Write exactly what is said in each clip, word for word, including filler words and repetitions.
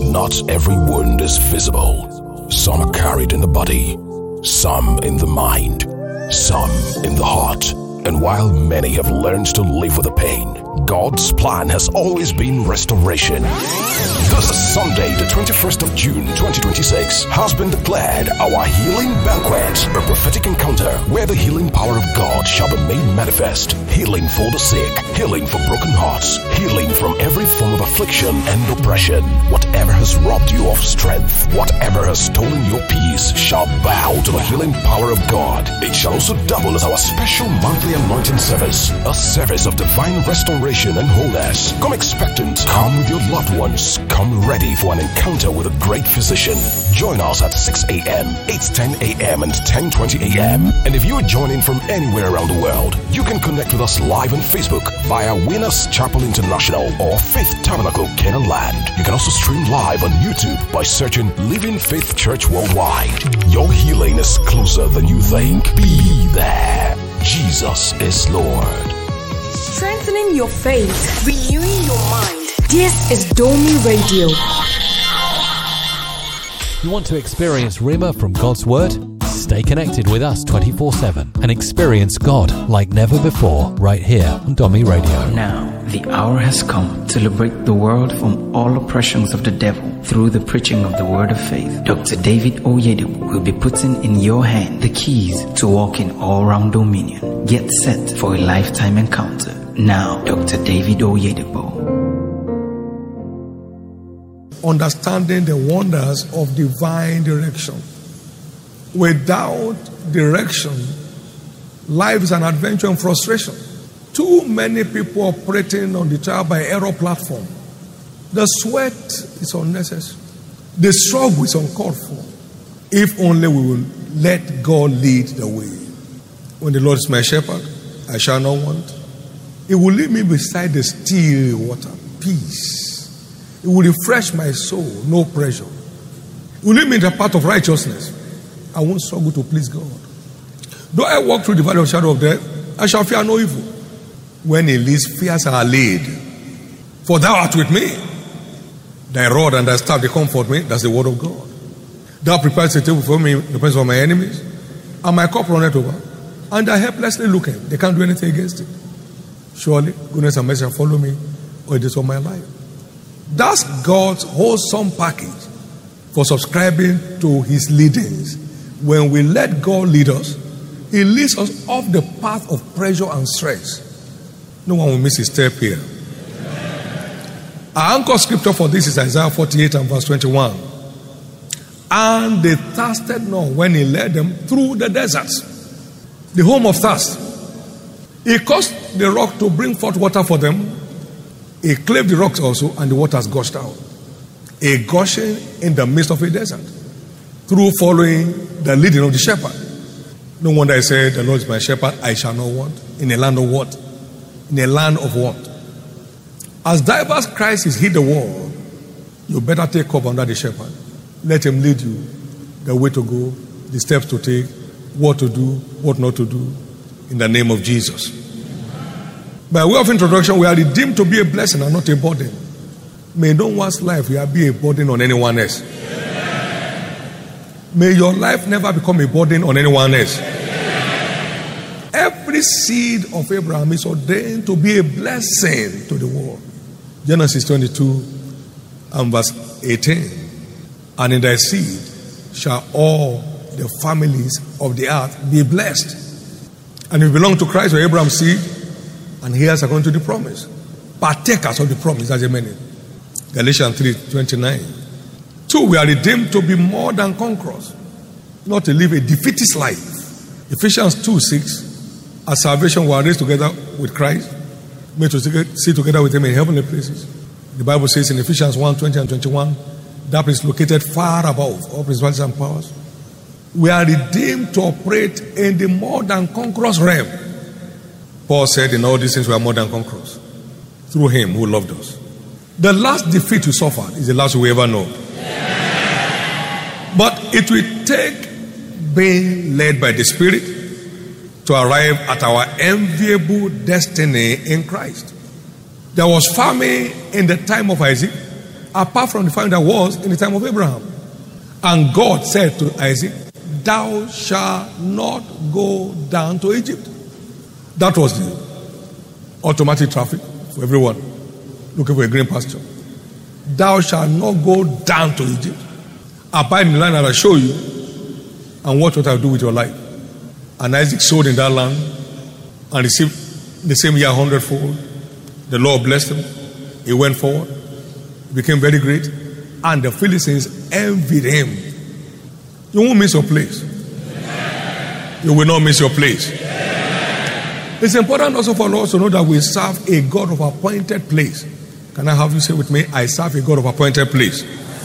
Not every wound is visible. Some are carried in the body, some in the mind, some in the heart. And while many have learned to live with the pain, God's plan has always been restoration. This Sunday, the twenty-first of June, twenty twenty-six, has been declared our healing banquet, a prophetic encounter where the healing power of God shall be made manifest. Healing for the sick, healing for broken hearts, healing from every form of affliction and oppression. Whatever has robbed you of strength, whatever has stolen your peace, shall bow to the healing power of God. It shall also double as our special monthly anointing service, a service of divine restoration and wholeness. Come expectant, come with your loved ones, come ready for an encounter with a great physician. Join us at six a.m., eight ten a.m. and ten twenty a.m. And if you are joining from anywhere around the world, you can connect with us live on Facebook via Winners Chapel International or Faith Tabernacle Canaan Land. You can also stream live on YouTube by searching Living Faith Church Worldwide. Your healing is closer than you think. Be there. Jesus is Lord. Strengthening your faith, renewing your mind. This is Domi Radio. You want to experience Rhema from God's Word? Stay connected with us twenty-four seven and experience God like never before right here on Domi Radio. Now, the hour has come to liberate the world from all oppressions of the devil through the preaching of the word of faith. Doctor David Oyedepo will be putting in your hand the keys to walk in all-round dominion. Get set for a lifetime encounter. Now, Doctor David Oyedepo. Understanding the wonders of divine direction. Without direction, life is an adventure and frustration. Too many people operating on the trial by error platform. The sweat is unnecessary. The struggle is uncalled for. If only we will let God lead the way. When the Lord is my shepherd, I shall not want. He will lead me beside the still water. Peace. It will refresh my soul. No pressure. It will lead me in the path of righteousness. I won't struggle to please God. Though I walk through the valley of shadow of death, I shall fear no evil. When he leads, fears are allayed. For thou art with me. Thy rod and thy staff, they comfort me. That's the word of God. Thou prepares a table for me in the presence of my enemies. And my cup runneth over. And I helplessly look at. They can't do anything against it. Surely, goodness and mercy shall follow me all the days of my life. That's God's wholesome package for subscribing to his leadings. When we let God lead us, he leads us off the path of pressure and stress. No one will miss his step here. Our anchor scripture for this is Isaiah forty-eight and verse twenty-one. And they thirsted not when he led them through the deserts, the home of thirst. He caused the rock to bring forth water for them. He cleft the rocks also, and the waters gushed out. A gushing in the midst of a desert, through following the leading of the shepherd. No wonder I said, the Lord is my shepherd, I shall not want. In a land of what? In a land of what? As diverse crises hit the world, you better take cover under the shepherd. Let him lead you the way to go, the steps to take, what to do, what not to do, in the name of Jesus. By way of introduction, we are redeemed to be a blessing and not a burden. May no one's life be a burden on anyone else. May your life never become a burden on anyone else. Every seed of Abraham is ordained to be a blessing to the world. Genesis twenty-two and verse eighteen. And in thy seed shall all the families of the earth be blessed. And you belong to Christ or Abraham's seed, and heirs according to the promise. Partakers of the promise, as a meaning. Galatians three twenty-nine. Two, we are redeemed to be more than conquerors, not to live a defeatist life. Ephesians two six. As salvation, we are raised together with Christ, made to sit together with him in heavenly places. The Bible says in Ephesians one twenty and twenty-one, that is located far above all principalities and powers. We are redeemed to operate in the more than conquerors realm. Paul said, in all these things we are more than conquerors through him who loved us. The last defeat we suffered is the last we ever know. But it will take being led by the Spirit to arrive at our enviable destiny in Christ. There was famine in the time of Isaac, apart from the famine that was in the time of Abraham. And God said to Isaac, thou shalt not go down to Egypt. That was the automatic traffic for everyone looking for a green pasture. Thou shalt not go down to Egypt. Abide in the land that I show you, and watch what I will do with your life. And Isaac sowed in that land and received the same year hundredfold. The Lord blessed him. He went forward, became very great, and the Philistines envied him. You won't miss your place. You will not miss your place. It's important also for us to know that we serve a God of appointed place. Can I have you say with me, I serve a God of appointed place.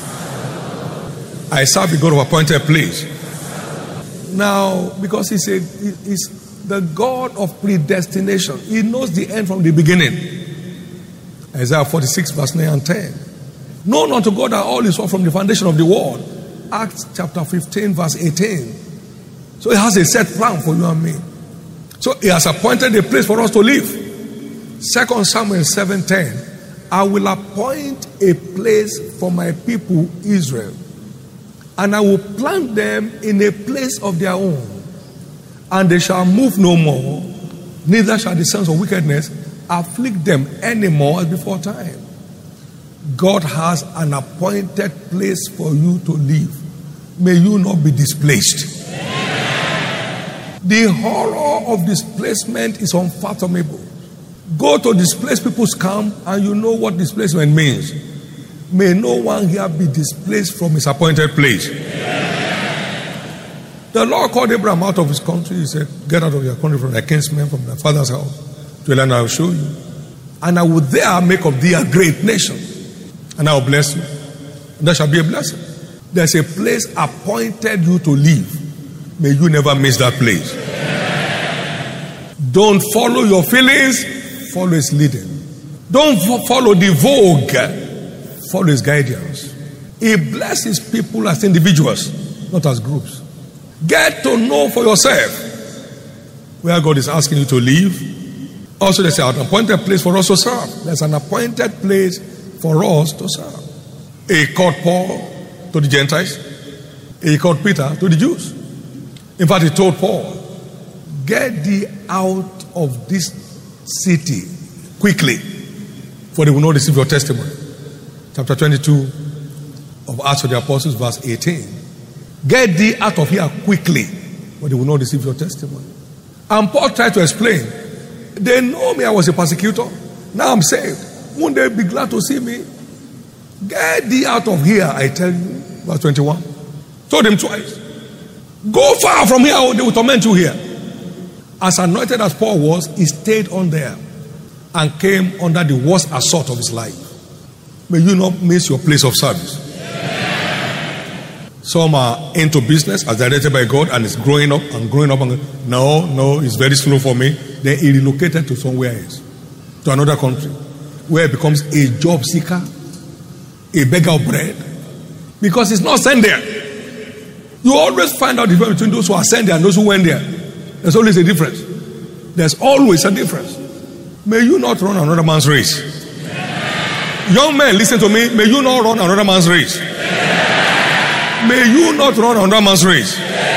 I serve a God of appointed place. Now, because he said he's the God of predestination. He knows the end from the beginning. Isaiah forty-six verse nine and ten. Know not to God that all is all from the foundation of the world. Acts chapter fifteen verse eighteen. So he has a set plan for you and me. So he has appointed a place for us to live. Second Samuel seven ten. I will appoint a place for my people Israel, and I will plant them in a place of their own, and they shall move no more, neither shall the sons of wickedness afflict them anymore as before time. God has an appointed place for you to live. May you not be displaced. The horror of displacement is unfathomable. Go to displaced people's camp and you know what displacement means. May no one here be displaced from his appointed place. The Lord called Abraham out of his country. He said, get out of your country, from thy kinsmen, from thy father's house, to a land I will show you. And I will there make of thee a great nation. And I will bless you. And there shall be a blessing. There's a place appointed you to live. May you never miss that place. Don't follow your feelings. Follow his leading. Don't follow the vogue. Follow his guidance. He blesses people as individuals, not as groups. Get to know for yourself where God is asking you to live. Also, there's an appointed place for us to serve. There's an appointed place for us to serve. He called Paul to the Gentiles. He called Peter to the Jews. In fact, he told Paul, get thee out of this city quickly, for they will not receive your testimony. Chapter twenty-two of Acts of the Apostles, verse eighteen. Get thee out of here quickly, for they will not receive your testimony. And Paul tried to explain, they know me, I was a persecutor. Now I'm saved. Won't they be glad to see me? Get thee out of here, I tell you. Verse twenty-one. Told him twice. Go far from here, they will torment you here. As anointed as Paul was, he stayed on there and came under the worst assault of his life. May you not miss your place of service. Some are into business as directed by God, and it's growing up and growing up. And no, no, it's very slow for me. Then he relocated to somewhere else, to another country, where it becomes a job seeker, a beggar of bread, because it's not sent there. You always find out the difference between those who are sent there and those who went there. There's always a difference. There's always a difference. May you not run another man's race. Young men, listen to me. May you not run another man's race. May you not run another man's race.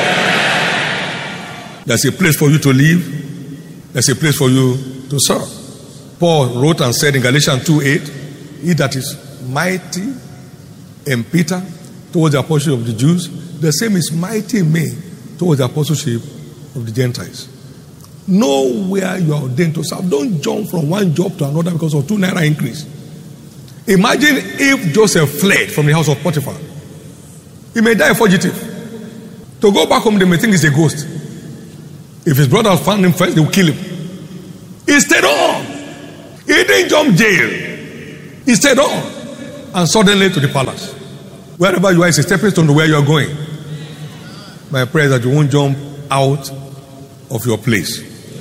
There's a place for you to live. There's a place for you to serve. Paul wrote and said in Galatians two eight, he that is mighty in Peter towards the apostleship of the Jews, the same is mighty in me towards the apostleship of the Gentiles. Know where you are ordained to serve. Don't jump from one job to another because of two naira increase. Imagine if Joseph fled from the house of Potiphar. He may die fugitive. To go back home, they may think he's a ghost. If his brothers found him first, they will kill him. He stayed on. He didn't jump jail. He stayed on. And suddenly to the palace. Wherever you are is a stepping stone to where you are going. My prayer is that you won't jump out of your place.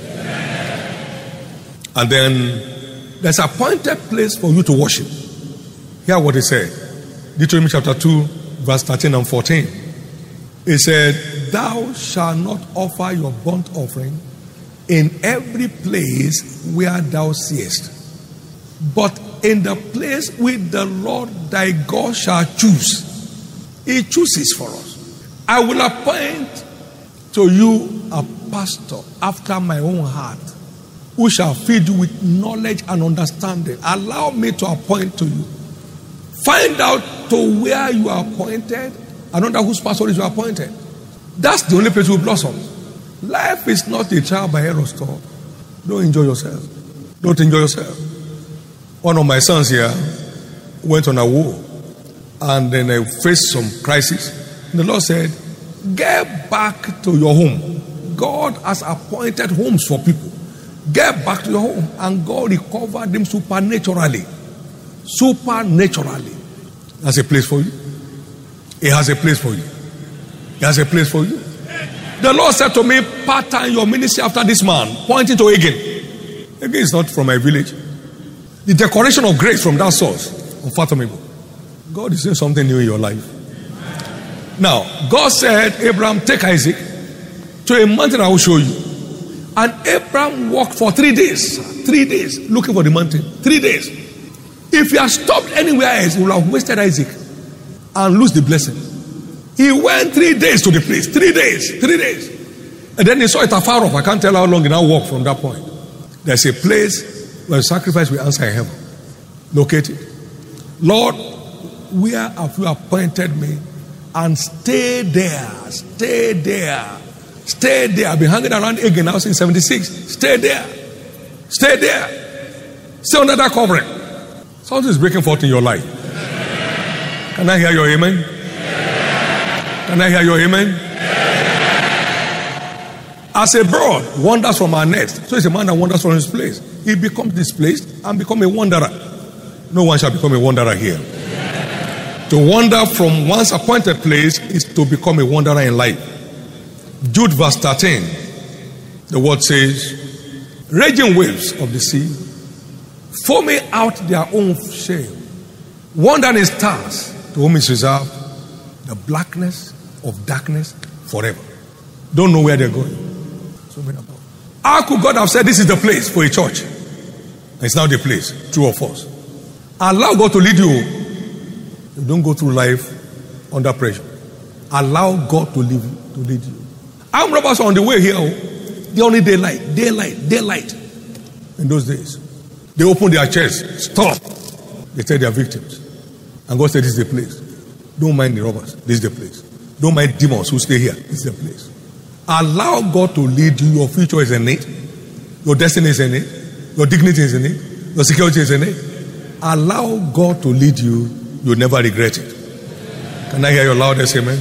And then there's an appointed place for you to worship. Hear what he said. Deuteronomy chapter two, verse thirteen and fourteen. He said, thou shalt not offer your burnt offering in every place where thou seest, but in the place which the Lord thy God shall choose. He chooses for us. I will appoint to you a pastor after my own heart, who shall feed you with knowledge and understanding. Allow me to appoint to you. Find out to where you are appointed and under whose pastor is you are appointed. That's the only place you will blossom. Life is not a trial by error store. Don't enjoy yourself. Don't enjoy yourself. One of my sons here went on a war and then they faced some crisis. And the Lord said, get back to your home. God has appointed homes for people. Get back to your home. And God recovered them supernaturally. Supernaturally. That's a place for you. It has a place for you. It has a place for you. The Lord said to me, pattern your ministry after this man, pointing to Agin. Agin is not from my village. The decoration of grace from that source, unfathomable. God is doing something new in your life. Now, God said, Abraham, take Isaac to a mountain I will show you. And Abraham walked for three days. Three days, looking for the mountain. Three days. If he had stopped anywhere else, he would have wasted Isaac and lose the blessing. He went three days to the place. Three days. Three days. And then he saw it afar off. I can't tell how long he now walked from that point. There's a place where sacrifice will answer in heaven. Locate it. Lord, where have you appointed me? And stay there. Stay there. Stay there. I've been hanging around again now since seventy-six. Stay there. Stay there. Stay under that covering. Something is breaking forth in your life. Can I hear your amen? Can I hear your amen? As a bird wanders from our nest, so is a man that wanders from his place. He becomes displaced and become a wanderer. No one shall become a wanderer here. To wander from one's appointed place is to become a wanderer in life. Jude verse thirteen, the word says, raging waves of the sea, foaming out their own shame, wandering stars, to whom is reserved the blackness of darkness forever. Don't know where they're going. So many about. How could God have said this is the place for a church? It's now the place, true or false. Allow God to lead you. You don't go through life under pressure. Allow God to lead you. To lead you. Armed robbers are on the way here. They only daylight, daylight, daylight. In those days, they open their chests. Stop. They tell their victims. And God said, this is the place. Don't mind the robbers. This is the place. Don't mind demons who stay here. This is the place. Allow God to lead you. Your future is in it. Your destiny is in it. Your dignity is in it. Your security is in it. Allow God to lead you. You'll never regret it. Can I hear your loudest amen?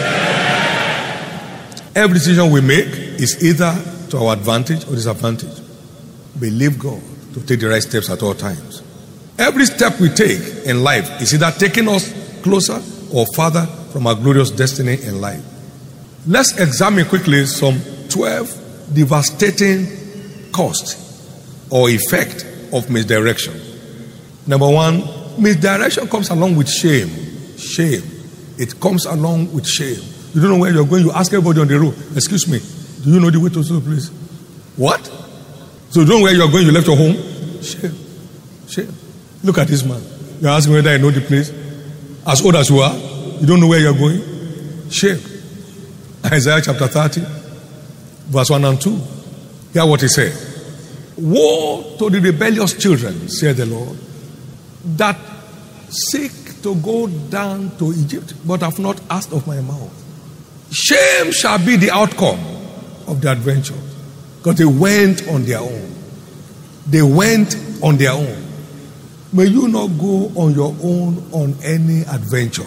Every decision we make is either to our advantage or disadvantage. Believe God to take the right steps at all times. Every step we take in life is either taking us closer or farther from our glorious destiny in life. Let's examine quickly some twelve devastating costs or effect of misdirection. Number one, misdirection comes along with shame. Shame. It comes along with shame. You don't know where you're going. You ask everybody on the road, excuse me, do you know the way to the place? What? So you don't know where you're going. You left your home? Shame. Shame. Look at this man. You're asking whether I know the place. As old as you are, you don't know where you're going? Shame. Isaiah chapter thirty, verse one and two. Hear what he said. Woe to the rebellious children, said the Lord, that seek to go down to Egypt, but have not asked of my mouth. Shame shall be the outcome of the adventure, because they went on their own. They went on their own. May you not go on your own on any adventure.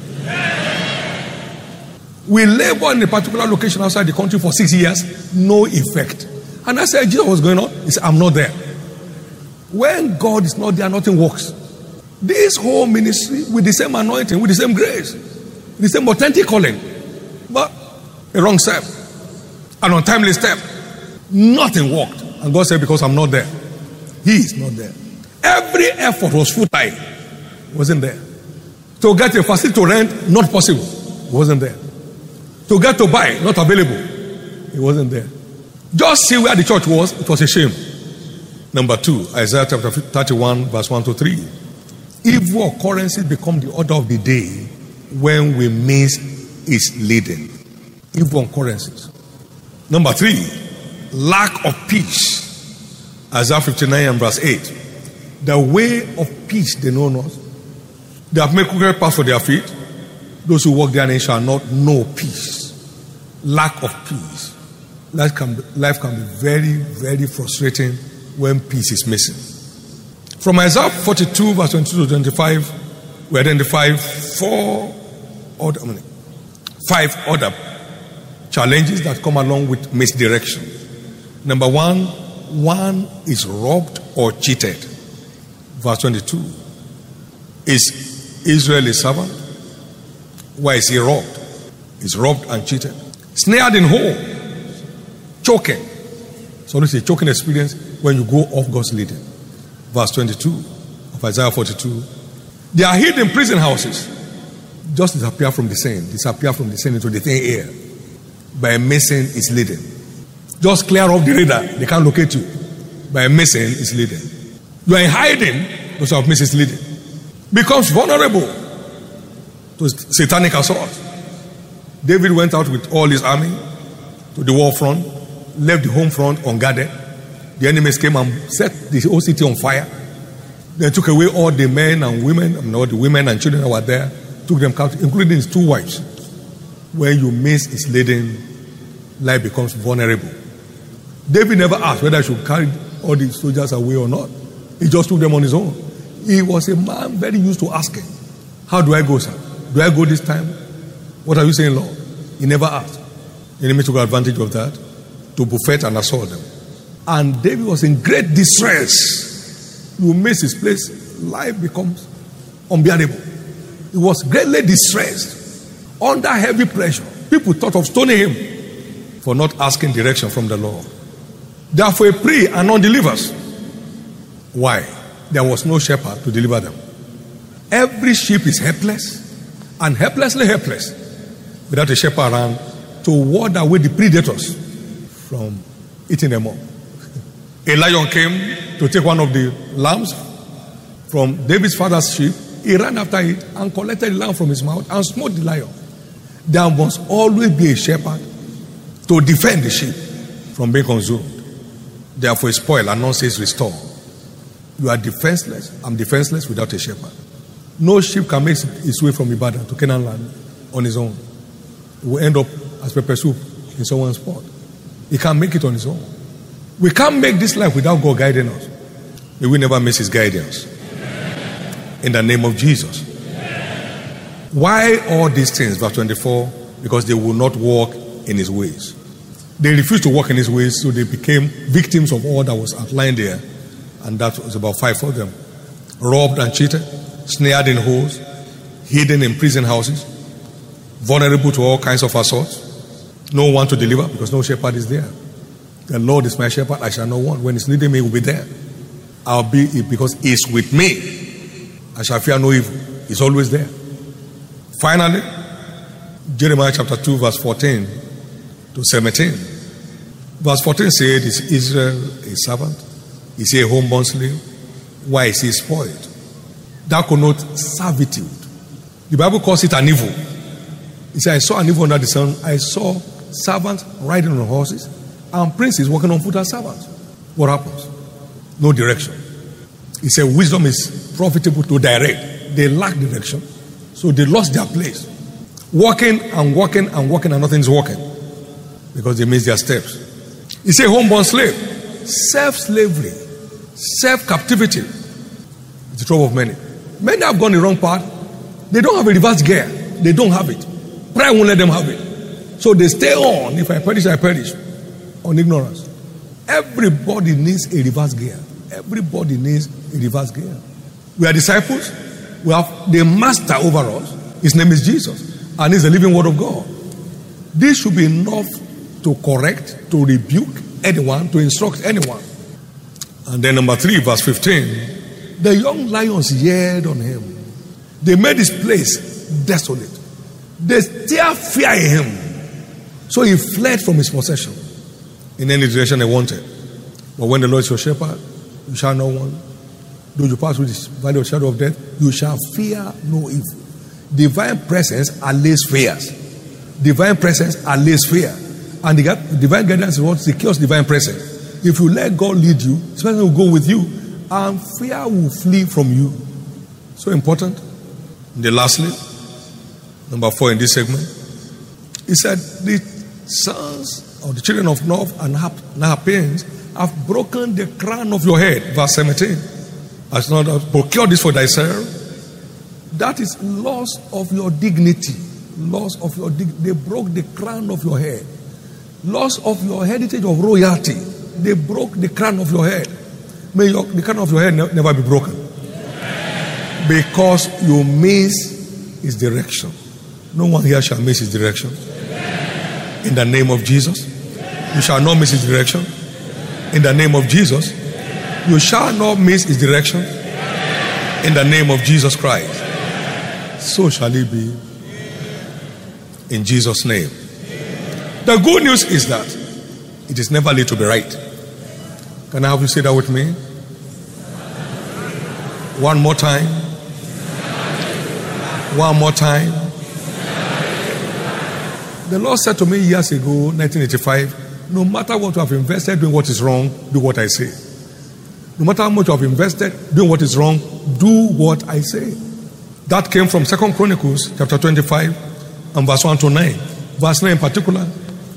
We labor in a particular location outside the country for six years, no effect. And I said, Jesus was going on. He said, I'm not there. When God is not there, nothing works. This whole ministry with the same anointing, with the same grace, the same authentic calling, but a wrong step, an untimely step, nothing worked. And God said, because I'm not there, He is not there. Every effort was futile. Wasn't there. To get a facility to rent, not possible. Wasn't there. To get to buy, not available. It wasn't there. Just see where the church was. It was a shame. Number two, Isaiah chapter thirty-one, verse one to three. Evil occurrences become the order of the day when we miss its leading. Evil occurrences. Number three, lack of peace. Isaiah fifty-nine and verse eight. The way of peace they know not. They have made crooked paths for their feet. Those who walk therein shall not know peace. Lack of peace. Life can be, life can be very, very frustrating when peace is missing. From Isaiah forty-two, verse twenty-two to twenty-five, we identify four other, I mean, five other challenges that come along with misdirection. Number one, one is robbed or cheated. Verse twenty-two. Is Israel a servant? Why is he robbed? He's robbed and cheated. Snared in hole. Choking. So this is a choking experience when you go off God's leading. Verse twenty-two of Isaiah forty-two. They are hid in prison houses. Just disappear from the scene. Disappear from the scene into the thin air. By missing its leading. Just clear off the radar. They can't locate you. By missing its leading. You are in hiding because of missing its leading. Becomes vulnerable to satanic assault. David went out with all his army to the war front, left the home front unguarded. The enemies came and set the whole city on fire. They took away all the men and women, I mean, all the women and children that were there, took them captive, including his two wives. When you miss his leading, life becomes vulnerable. David never asked whether he should carry all the soldiers away or not. He just took them on his own. He was a man very used to asking, how do I go, sir? Do I go this time? What are you saying, Lord? He never asked. The enemy took advantage of that to buffet and assault them. And David was in great distress. You miss his place, life becomes unbearable. He was greatly distressed, under heavy pressure. People thought of stoning him for not asking direction from the Lord. Therefore, he prayed and none delivers. Why? There was no shepherd to deliver them. Every sheep is helpless and helplessly helpless without a shepherd around to ward away the predators from eating them up. A lion came to take one of the lambs from David's father's sheep. He ran after it and collected the lamb from his mouth and smote the lion. There must always be a shepherd to defend the sheep from being consumed. Therefore, spoil and none says restore. You are defenseless. I'm defenseless without a shepherd. No sheep can make its way from Ibadan to Canaan land on his own. It will end up as pepper soup in someone's pot. He can't make it on his own. We can't make this life without God guiding us. May we never miss his guidance. In the name of Jesus. Why all these things? Verse twenty-four. Because they will not walk in his ways. They refused to walk in his ways, so they became victims of all that was outlined there. And that was about five of them. Robbed and cheated, snared in holes, hidden in prison houses, vulnerable to all kinds of assaults, no one to deliver because no shepherd is there. The Lord is my shepherd, I shall not want. When he's leading me, he will be there. I'll be because he's with me. I shall fear no evil. He's always there. Finally, Jeremiah chapter two, verse fourteen to seventeen. Verse fourteen said, is Israel a servant? Is he a homeborn slave? Why is he spoiled? That connotes servitude. The Bible calls it an evil. He said, I saw an evil under the sun. I saw servants riding on horses and princes walking on foot as servants. What happens? No direction. He said, wisdom is profitable to direct. They lack direction, so they lost their place. Walking and walking and walking and nothing's working because they missed their steps. He said, homeborn slave, self-slavery, self-captivity. It's the trouble of many. Many have gone the wrong path. They don't have a reverse gear. They don't have it. Pride won't let them have it. So they stay on. If I perish, I perish. On ignorance. Everybody needs a reverse gear. Everybody needs a reverse gear. We are disciples. We have the master over us. His name is Jesus. And he's the living word of God. This should be enough to correct, to rebuke anyone, to instruct anyone. And then number three, verse fifteen. The young lions yelled on him. They made his place desolate. They still fear him. So he fled from his possession in any direction they wanted. But when the Lord is your shepherd, you shall not want. Though you pass through the valley of the shadow of death, you shall fear no evil. Divine presence allays fears. Divine presence allays fear. And the divine guidance is what secures divine presence. If you let God lead you, His presence will go with you, and fear will flee from you. So important. And then lastly, number four in this segment, he said, the sons of the children of Nob and Nahapians have broken the crown of your head. Verse seventeen. As not procure this for thyself. That is loss of your dignity. Loss of your dignity. They broke the crown of your head. Loss of your heritage of royalty. They broke the crown of your head. May your, the crown of your head ne- never be broken. Because you miss His direction. No one here shall miss His direction. In the name of Jesus. You shall not miss His direction. In the name of Jesus. You shall not miss His direction. In the name of Jesus Christ. So shall it be. In Jesus' name. The good news is that it is never late to be right. Can I have you say that with me? One more time. One more time. The Lord said to me years ago, nineteen eighty-five, no matter what you have invested doing what is wrong, do what I say. No matter how much you have invested doing what is wrong, do what I say. That came from Second Chronicles chapter twenty-five and verse one to nine. Verse nine in particular.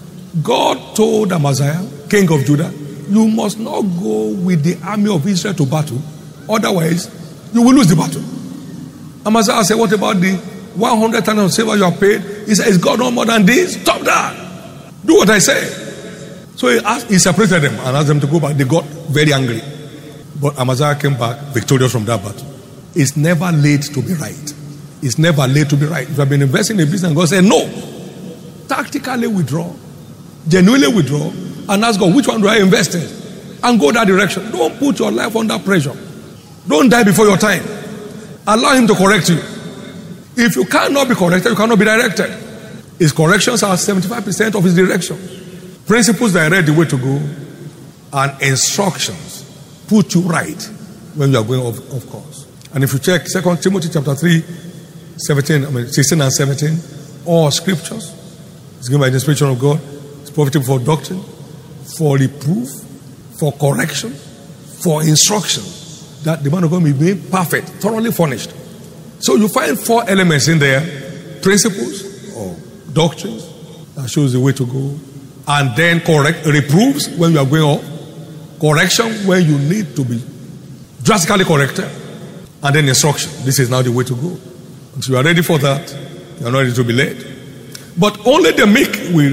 God told Amaziah, king of Judah, you must not go with the army of Israel to battle. Otherwise, you will lose the battle. Amaziah said, what about the one hundred talents of silver you have paid? He said, is God not more than this? Stop that. Do what I say. So he, asked, he separated them and asked them to go back. They got very angry. But Amaziah came back victorious from that battle. It's never late to be right. It's never late to be right. If you have been investing in a business and God said no, tactically withdraw, genuinely withdraw, and ask God, which one do I invest in? And go that direction. Don't put your life under pressure. Don't die before your time. Allow Him to correct you. If you cannot be corrected, you cannot be directed. His corrections are seventy-five percent of His direction. Principles direct the way to go, and instructions put you right when you are going off, off course. And if you check Second Timothy chapter three, seventeen, I mean sixteen and seventeen, all scriptures, it's given by the inspiration of God. It's profitable for doctrine, for reproof, for correction, for instruction, that the man of God may be made perfect, thoroughly furnished. So you find four elements in there: principles or doctrines that shows the way to go, and then correct reproofs when you are going off, correction when you need to be drastically corrected, and then instruction. This is now the way to go. If you are ready for that, you are not ready to be led. But only the meek will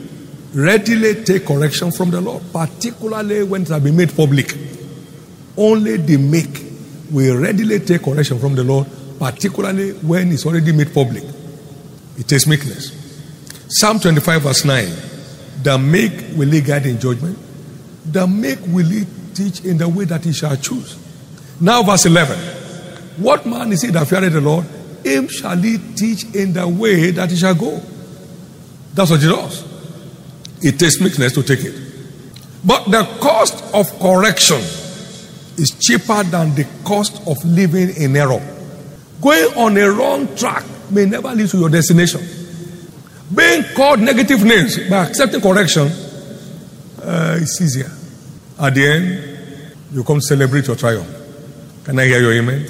readily take correction from the Lord, particularly when it has been made public. Only the meek will readily take correction from the Lord, particularly when it's already made public. It takes meekness. Psalm twenty-five verse nine. The meek will He guide in judgment. The meek will He teach in the way that He shall choose. Now verse eleven. What man is he that feareth the Lord? Him shall He teach in the way that he shall go. That's what He does. It takes meekness to take it. But the cost of correction is cheaper than the cost of living in error. Going on a wrong track may never lead to your destination. Being called negative names by accepting correction uh, is easier. At the end, you come celebrate your triumph. Can I hear your amen?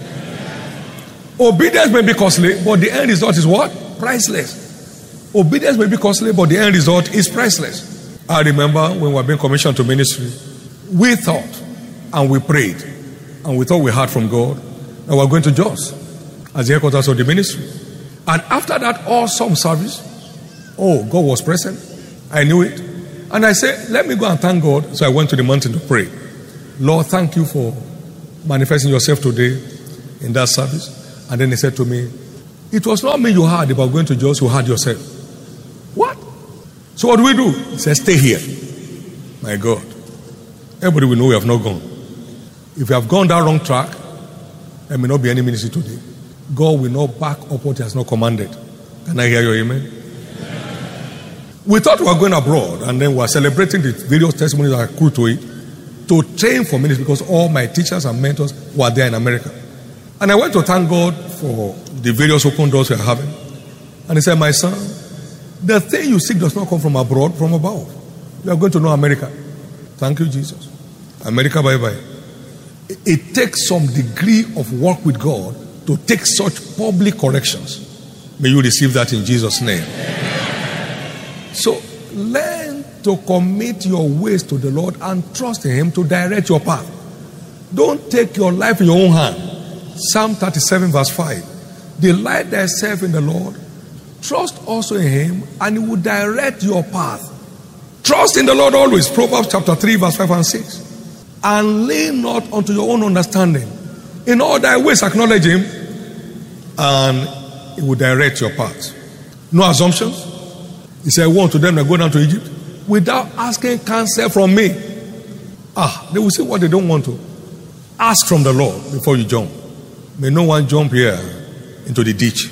Obedience may be costly, but the end result is what? Priceless. Obedience may be costly, but the end result is priceless. I remember when we were being commissioned to ministry, we thought and we prayed and we thought we heard from God and we were going to Jos as the headquarters of the ministry. And after that awesome service, oh, God was present. I knew it. And I said, let me go and thank God. So I went to the mountain to pray. Lord, thank you for manifesting yourself today in that service. And then He said to me, it was not me you heard about going to Jos, you heard yourself. What? So what do we do? He said, stay here. My God. Everybody will know we have not gone. If you have gone down wrong track, there may not be any ministry today. God will not back up what He has not commanded. Can I hear your amen? Amen. We thought we were going abroad, and then we were celebrating the various testimonies that accrue to it. to train for ministry because all my teachers and mentors were there in America. And I went to thank God for the various open doors we are having. And he said, my son, the thing you seek does not come from abroad, from above. You are going to know America. Thank you, Jesus. America, bye-bye. It, it takes some degree of work with God to take such public corrections. May you receive that in Jesus' name. So, learn to commit your ways to the Lord and trust in Him to direct your path. Don't take your life in your own hand. Psalm thirty-seven verse five. Delight thyself in the Lord. Trust also in Him and He will direct your path. Trust in the Lord always. Proverbs chapter three verse five and six. And lean not unto your own understanding. In all thy ways acknowledge Him and He will direct your path. No assumptions. He said, woe unto them that go down to Egypt without asking counsel from me. Ah, they will say what they don't want to. Ask from the Lord before you jump. May no one jump here into the ditch.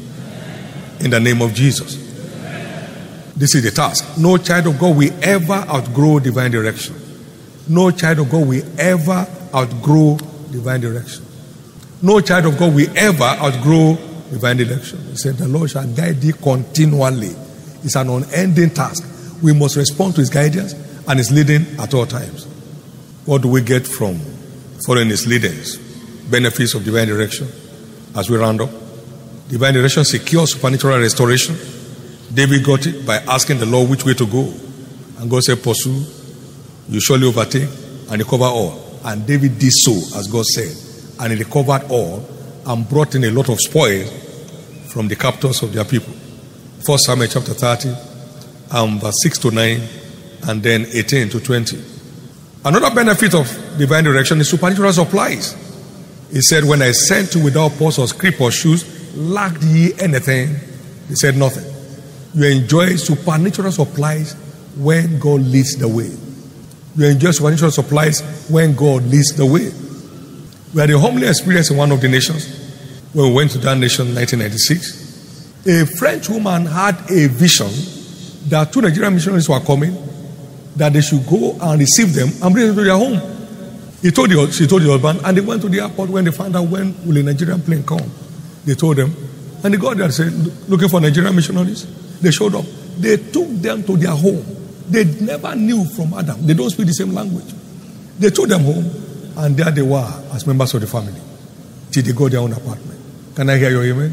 In the name of Jesus. This is the task. No child of God will ever outgrow divine direction. No child of God will ever outgrow divine direction. No child of God will ever outgrow divine direction. He said, the Lord shall guide thee continually. It's an unending task. We must respond to His guidance and His leading at all times. What do we get from following His leadings? Benefits of divine direction as we round up. Divine direction secures supernatural restoration. David got it by asking the Lord which way to go. And God said, pursue, you surely overtake and recover all. And David did so as God said. And he recovered all and brought in a lot of spoil from the captors of their people. First Samuel chapter thirty, um, verse six to nine, and then eighteen to twenty. Another benefit of divine direction is supernatural supplies. He said, when I sent you without purse or scrip or shoes, lacked ye anything? He said, nothing. You enjoy supernatural supplies when God leads the way. You enjoy supernatural supplies when God leads the way. We had a homely experience in one of the nations when we went to that nation in nineteen ninety-six. A French woman had a vision that two Nigerian missionaries were coming, that they should go and receive them and bring them to their home. He told the, she told the husband, and they went to the airport. When they found out when will a Nigerian plane come, they told them, and they got there and said, looking for Nigerian missionaries. They showed up. They took them to their home. They never knew from Adam. They don't speak the same language. They took them home, and there they were as members of the family till they got their own apartment. Can I hear your amen?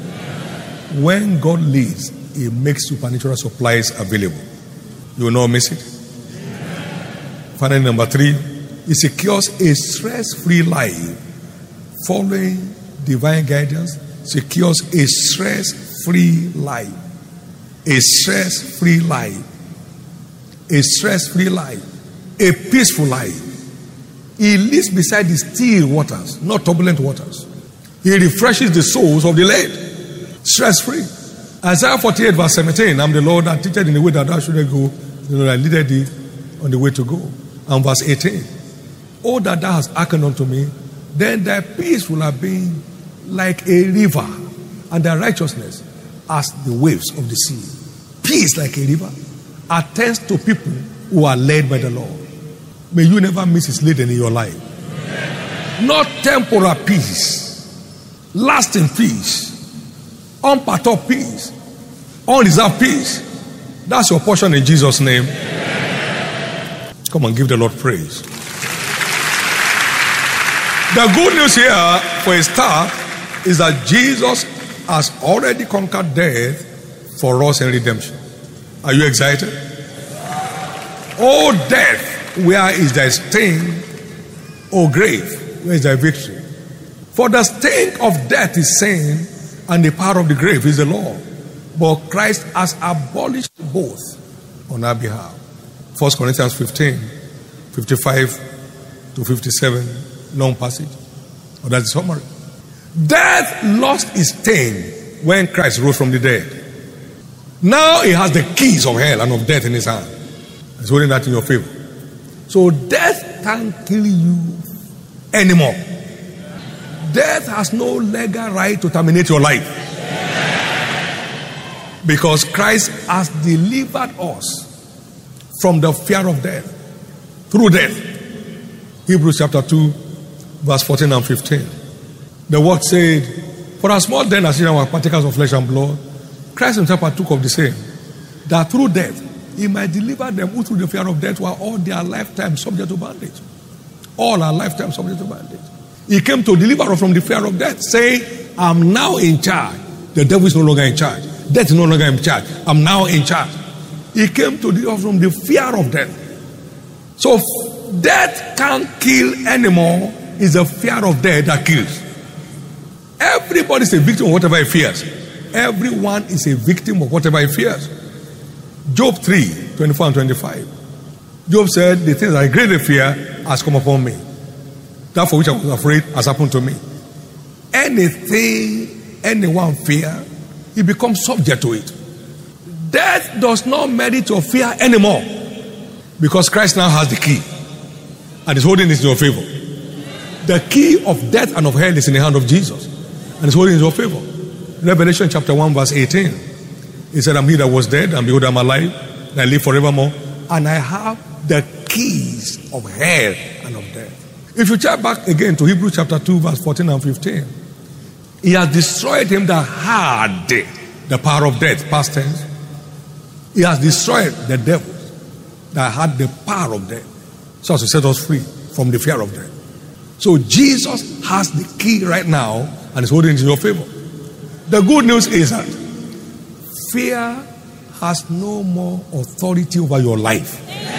When God leads, He makes supernatural supplies available. You will not miss it. Finally, number three, He secures a stress-free life. Following divine guidance secures a stress-free life. A stress-free life. A stress-free life. A peaceful life. He lives beside the still waters, not turbulent waters. He refreshes the souls of the led. Stress-free. Isaiah forty-eight verse seventeen, I'm the Lord that teacheth in the way that thou shouldest go, the Lord that leadeth thee on the way to go. And verse eighteen, oh, that thou hast hearkened unto me, then thy peace will have been like a river, and thy righteousness as the waves of the sea. Peace like a river attends to people who are led by the Lord. May you never miss His leading in your life. Not temporal peace, lasting peace, unperturbed peace, unreserved peace. That's your portion in Jesus' name. Come on, give the Lord praise. The good news here, for a start, is that Jesus has already conquered death for us in redemption. Are you excited? Oh, death, where is thy sting? Oh, grave, where is thy victory? For the sting of death is sin, and the power of the grave is the law. But Christ has abolished both on our behalf. First Corinthians fifteen, fifty-five to fifty-seven, long passage. Oh, that's the summary. Death lost its sting when Christ rose from the dead. Now He has the keys of hell and of death in His hand. He's holding that in your favor. So death can't kill you anymore. Death has no legal right to terminate your life. Because Christ has delivered us from the fear of death through death. Hebrews chapter two, verse fourteen and fifteen. The word said, for as small then as children were partakers of flesh and blood, Christ himself partook of the same, that through death he might deliver them who through the fear of death were all their lifetime subject to bondage. All our lifetime subject to bondage. He came to deliver us from the fear of death, saying, I'm now in charge. The devil is no longer in charge. Death is no longer in charge. I'm now in charge. He came to deliver us from the fear of death. So death can't kill anymore. It's the fear of death that kills. Everybody is a victim of whatever he fears. Everyone is a victim of whatever he fears. Job three, twenty-four and twenty-five. Job said, the things I greatly fear has come upon me. That for which I was afraid has happened to me. Anything anyone fear, he becomes subject to it. Death does not merit your fear anymore, because Christ now has the key and is holding it in your favor. The key of death and of hell is in the hand of Jesus and is holding it in your favor. Revelation chapter one verse eighteen. He said, I'm he that was dead, and behold, I'm alive, and I live forevermore, and I have the keys of hell and of death. If you check back again to Hebrews chapter two, verse fourteen and fifteen, he has destroyed him that had the power of death, past tense. He has destroyed the devil that had the power of death, so as to set us free from the fear of death. So Jesus has the key right now and is holding it in your favor. The good news is that fear has no more authority over your life.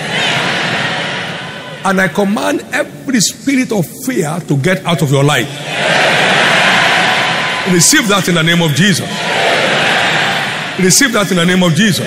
And I command every spirit of fear to get out of your life. Receive that in the name of Jesus. Receive that in the name of Jesus.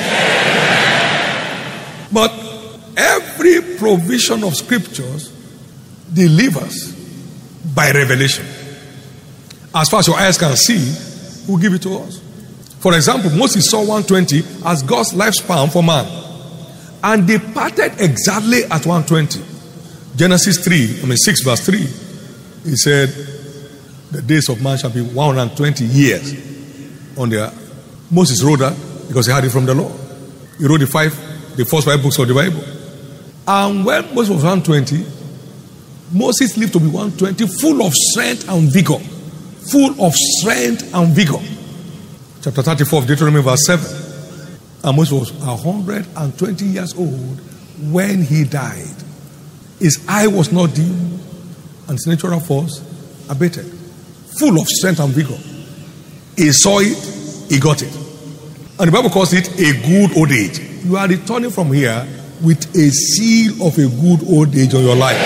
But every provision of scriptures delivers by revelation. As far as your eyes can see, who give it to us? For example, Moses saw one twenty as God's lifespan for man, and departed exactly at one twenty. Genesis three, I mean six verse three, he said, the days of man shall be one hundred twenty years on the earth. Moses wrote that because he had it from the Lord. He wrote the five, the first five books of the Bible. And when Moses was one twenty, Moses lived to be one twenty, full of strength and vigor. Full of strength and vigor. Chapter thirty-four of Deuteronomy verse seven. And Moses was one hundred twenty years old when he died. His eye was not dim and his natural force abated. Full of strength and vigor. He saw it, he got it. And the Bible calls it a good old age. You are returning from here with a seal of a good old age on your life.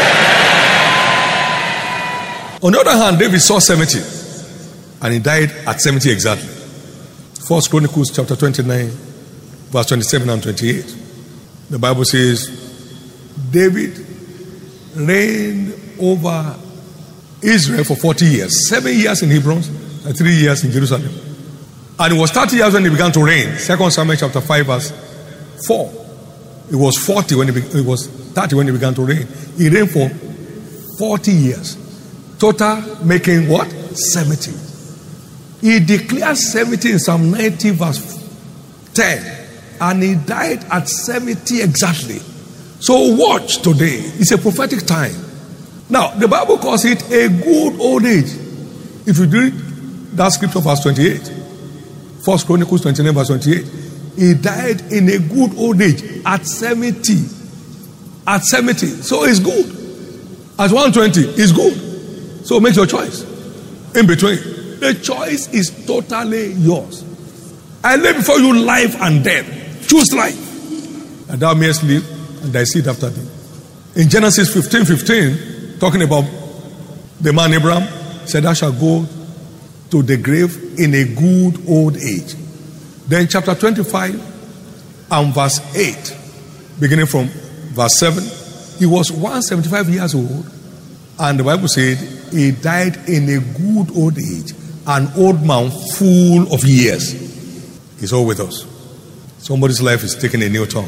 On the other hand, David saw seventy and he died at seventy exactly. First Chronicles chapter twenty-nine, verse twenty-seven and twenty-eight. The Bible says, David reigned over Israel for forty years. Seven years in Hebron and three years in Jerusalem. And it was thirty years when he began to reign. Second Samuel chapter five, verse four. It was forty when he be- it was thirty when he began to reign. He reigned for forty years. Total making what? seventy. He declared seventy in Psalm ninety verse ten. And he died at seventy exactly. So watch today. It's a prophetic time. Now, the Bible calls it a good old age. If you read that scripture verse twenty-eight. First Chronicles twenty-nine verse twenty-eight. He died in a good old age at seventy. At seventy. So it's good. At one twenty, it's good. So make your choice. In between. The choice is totally yours. I lay before you life and death. Choose life. And thou mayest live, and thy seed after thee. In Genesis fifteen fifteen, talking about the man Abraham, said, thou shalt go to the grave in a good old age. Then chapter twenty-five and verse eight, beginning from verse seven, he was one hundred seventy-five years old, and the Bible said he died in a good old age, an old man full of years. He's all with us. Somebody's life is taking a new turn.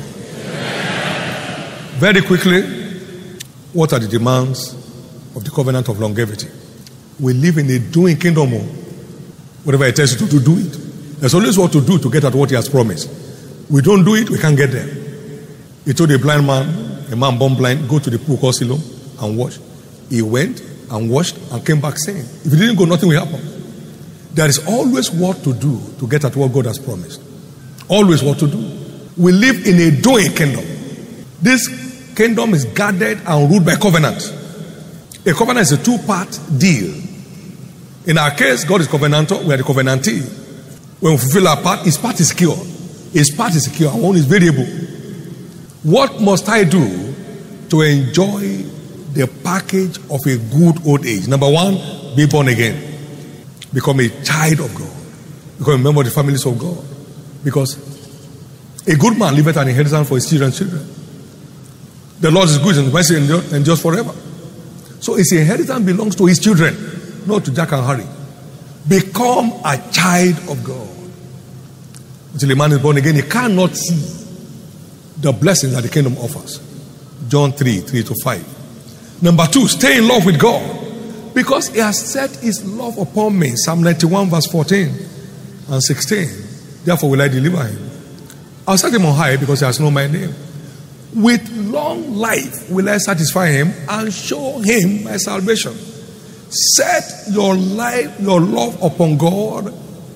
Very quickly, what are the demands of the covenant of longevity? We live in a doing kingdom. Whatever it tells you to do, do it. There's always what to do to get at what he has promised. We don't do it, we can't get there. He told a blind man, a man born blind, go to the pool called Siloam, and wash. He went and washed and came back saying, if he didn't go, nothing will happen. There is always what to do to get at what God has promised. Always what to do. We live in a doing kingdom. This kingdom is guarded and ruled by covenant. A covenant is a two-part deal. In our case, God is covenantor, we are the covenantee. When we fulfill our part, his part is secure. His part is secure, our own is variable. What must I do to enjoy the package of a good old age? Number one, be born again. Become a child of God. Become a member of the families of God. Because a good man leaveth an inheritance for his children's children. The Lord is good and mercy endures forever. So his inheritance belongs to his children, not to Jack and Harry. Become a child of God. Until a man is born again, he cannot see the blessings that the kingdom offers. John three, three to five. Number two, stay in love with God. Because he has set his love upon me. Psalm ninety-one verse fourteen and sixteen. Therefore will I deliver him. I'll set him on high because he has known my name. With long life will I satisfy him and show him my salvation. Set your life, your love upon God,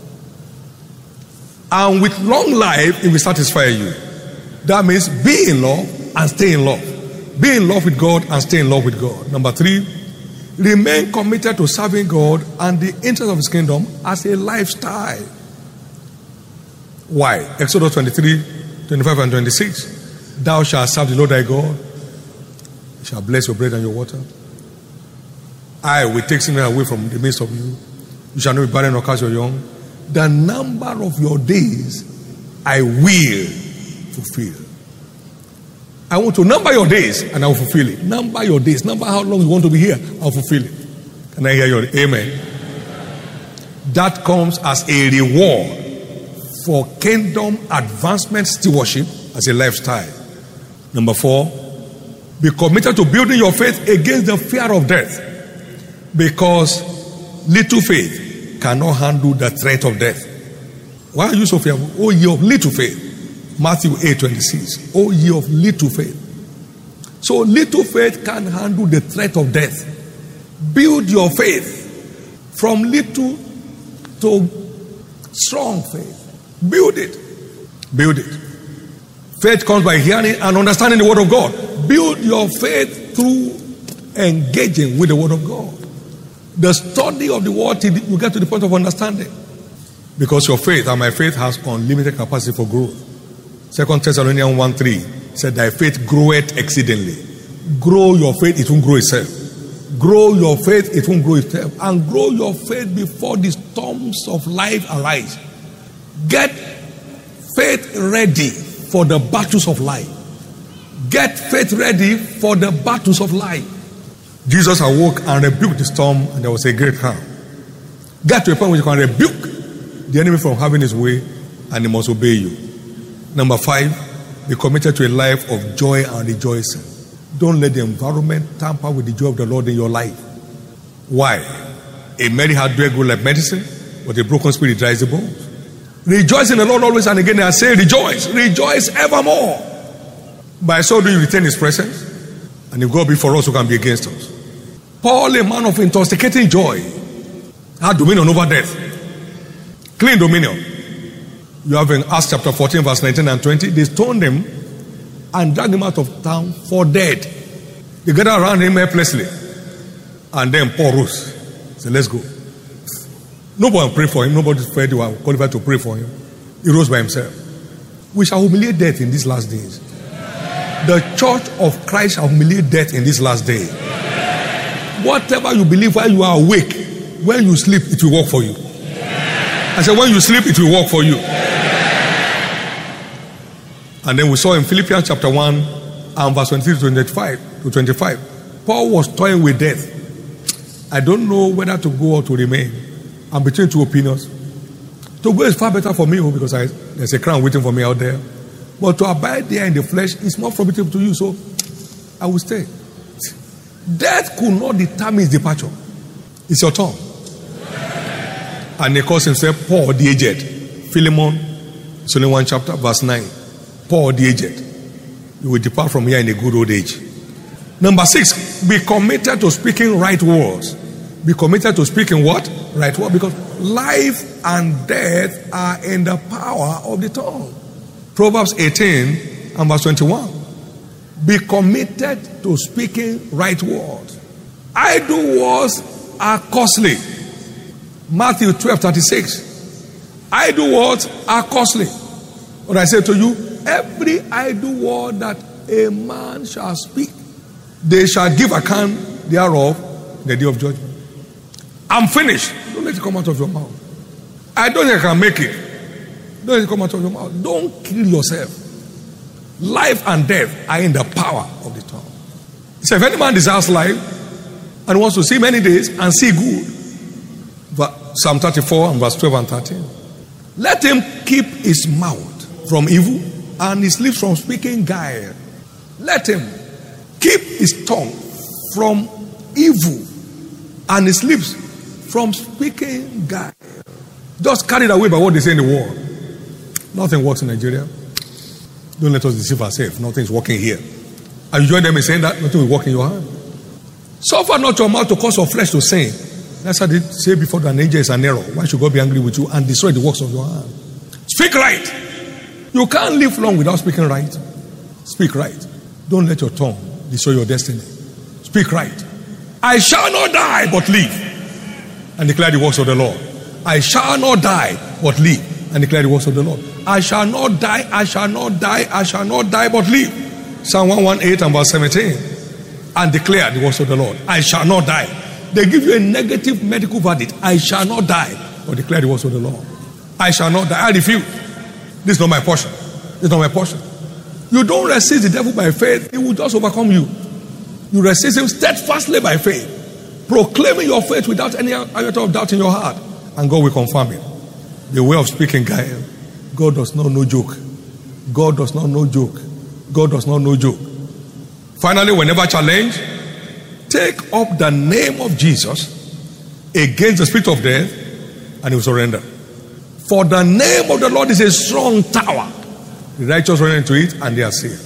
and with long life it will satisfy you. That means be in love and stay in love. Be in love with God and stay in love with God. Number three, remain committed to serving God and the interest of his kingdom as a lifestyle. Why? Exodus twenty-three, twenty-five and twenty-six. Thou shalt serve the Lord thy God. He shall bless your bread and your water. I will take sinners away from the midst of you. You shall not be barren nor cast your young. The number of your days I will fulfill. I want to number your days and I will fulfill it. Number your days. Number how long you want to be here. I will fulfill it. Can I hear your amen? That comes as a reward for kingdom advancement stewardship as a lifestyle. Number four, be committed to building your faith against the fear of death. Because little faith cannot handle the threat of death. Why are you so fearful? Oh, ye of little faith. Matthew eight twenty-six. Oh, ye of little faith. So little faith can handle the threat of death. Build your faith from little to strong faith. Build it. Build it. Faith comes by hearing and understanding the word of God. Build your faith through engaging with the word of God. The study of the word till you get to the point of understanding. Because your faith and my faith has unlimited capacity for growth. Second Thessalonians one three said, thy faith groweth exceedingly. Grow your faith, it won't grow itself. Grow your faith, it won't grow itself. And grow your faith before the storms of life arise. Get faith ready for the battles of life. Get faith ready for the battles of life. Jesus awoke and rebuked the storm, and there was a great calm. Get to a point where you can rebuke the enemy from having his way, and he must obey you. Number five, be committed to a life of joy and rejoicing. Don't let the environment tamper with the joy of the Lord in your life. Why? A merry heart doeth good like medicine, but a broken spirit dries the bones. Rejoice in the Lord always, and again I say rejoice. Rejoice evermore. By so do you retain his presence. And if God be for us, who can be against us? Paul, a man of intoxicating joy, had dominion over death. Clean dominion. You have in Acts chapter fourteen, verse nineteen and twenty. They stoned him and dragged him out of town for dead. They gathered around him helplessly. And then Paul rose. He said, let's go. Nobody prayed for him. Nobody felt you are qualified to pray for him. He rose by himself. We shall humiliate death in these last days. The church of Christ shall humiliate death in this last day. Whatever you believe while you are awake, when you sleep, it will work for you. I said, when you sleep, it will work for you. And then we saw in Philippians chapter one and verse twenty-three to twenty-five to twenty-five, Paul was toying with death. I don't know whether to go or to remain. I'm between two opinions. To go is far better for me because I, there's a crown waiting for me out there. But to abide there in the flesh is more profitable to you, so I will stay. Death could not determine his departure. It's your turn. And he calls himself Paul the aged. Philemon, it's only one chapter, verse nine. Paul the aged. You will depart from here in a good old age. Number six, be committed to speaking right words. Be committed to speaking what? Right words. Because life and death are in the power of the tongue. Proverbs eighteen and verse twenty-one. Be committed to speaking right words. Idle words are costly. Matthew twelve thirty-six. Idle words are costly. But I say to you, every idle word that a man shall speak, they shall give account thereof in the day of judgment. I'm finished. Don't let it come out of your mouth. I don't think I can make it. Don't let it come out of your mouth. Don't kill yourself. Life and death are in the power of the tongue. So if any man desires life and wants to see many days and see good, Psalm thirty-four and verse twelve and thirteen. Let him keep his mouth from evil and his lips from speaking guile. Let him keep his tongue from evil and his lips from speaking guile. Just carried away by what they say in the world. Nothing works in Nigeria. Don't let us deceive ourselves. Nothing is working here. And you join them in saying that nothing will work in your hand. Suffer not your mouth to cause your flesh to sin. That's how they say before that an angel is an error. Why should God be angry with you and destroy the works of your hand? Speak right. You can't live long without speaking right. Speak right. Don't let your tongue destroy your destiny. Speak right. I shall not die but live and declare the works of the Lord. I shall not die but live and declare the works of the Lord. I shall not die, I shall not die, I shall not die but live. Psalm one eighteen and verse seventeen. And declare the works of the Lord. I shall not die. They give you a negative medical verdict. I shall not die but declare the works of the Lord. I shall not die. I refuse. This is not my portion. This is not my portion. You don't resist the devil by faith. He will just overcome you. You resist him steadfastly by faith. Proclaiming your faith without any iota of doubt in your heart. And God will confirm it. The way of speaking, guy. God does not know joke. God does not know joke. God does not know joke. Finally, whenever challenged, take up the name of Jesus against the spirit of death and he will surrender. For the name of the Lord is a strong tower. The righteous run into it and they are saved.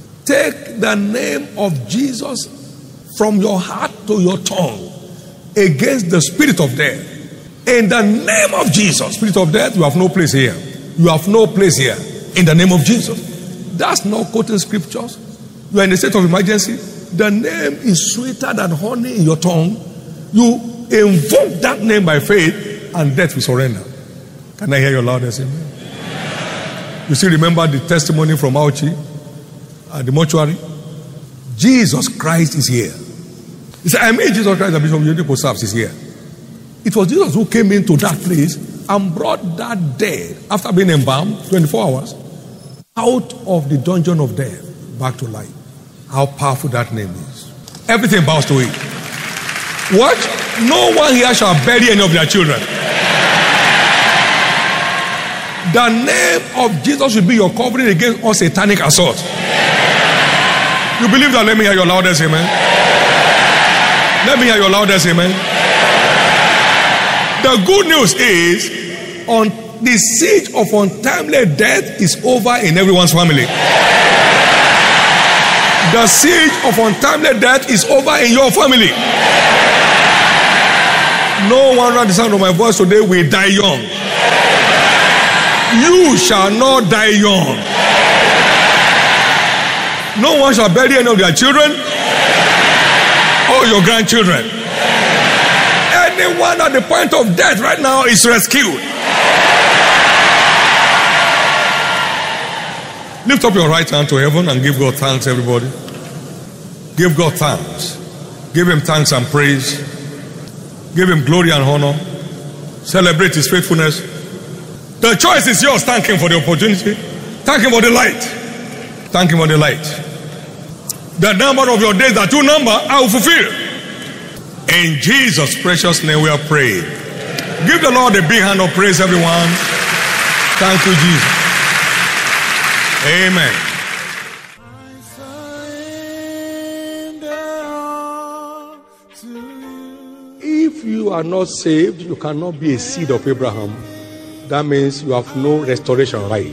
Take the name of Jesus from your heart to your tongue against the spirit of death. In the name of Jesus, spirit of death, you have no place here. You have no place here. In the name of Jesus. That's not quoting scriptures. You are in a state of emergency. The name is sweeter than honey in your tongue. You invoke that name by faith and death will surrender. Can I hear your loudest amen? You still remember the testimony from Auchi at the mortuary? Jesus Christ is here. He said, I made Jesus Christ, the Bishop Oyedepo serves, is here. It was Jesus who came into that place and brought that dead, after being embalmed twenty-four hours, out of the dungeon of death back to life. How powerful that name is. Everything bows to it. What? No one here shall bury any of their children. The name of Jesus will be your covering against all satanic assault. You believe that? Let me hear your loudest amen. Let me hear your loudest amen. The good news is, on the siege of untimely death is over in everyone's family. The siege of untimely death is over in your family. No one around the sound of my voice today will die young. You shall not die young. No one shall bury any of their children or your grandchildren. Anyone at the point of death right now is rescued. Lift up your right hand to heaven and give God thanks, everybody. Give God thanks. Give him thanks and praise. Give him glory and honor. Celebrate his faithfulness. The choice is yours. Thank him for the opportunity. Thank him for the light. Thank him for the light. The number of your days that you number, I will fulfill. In Jesus' precious name we are praying. Give the Lord a big hand of praise, everyone. Thank you, Jesus. Amen. If you are not saved, you cannot be a seed of Abraham. That means you have no restoration right.